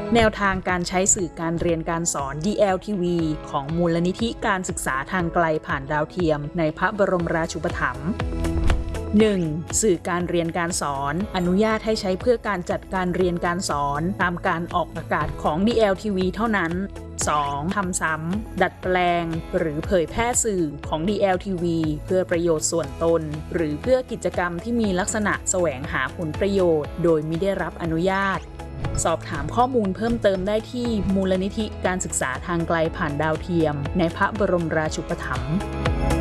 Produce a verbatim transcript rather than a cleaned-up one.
แนวทางการใช้สื่อการเรียนการสอน ดี แอล ที วี ของมูลนิธิการศึกษาทางไกลผ่านดาวเทียมในพระบรมราชูปถัมภ์ หนึ่ง. สื่อการเรียนการสอนอนุญาตให้ใช้เพื่อการจัดการเรียนการสอนตามการออกอากาศของ ดี แอล ที วี เท่านั้น สอง. ทำซ้ำดัดแปลงหรือเผยแพร่สื่อของ ดี แอล ที วี เพื่อประโยชน์ส่วนตนหรือเพื่อกิจกรรมที่มีลักษณะแสวงหาผลประโยชน์โดยมิได้รับอนุญาตสอบถามข้อมูลเพิ่มเติมได้ที่มูลนิธิการศึกษาทางไกลผ่านดาวเทียมในพระบรมราชูปถัมภ์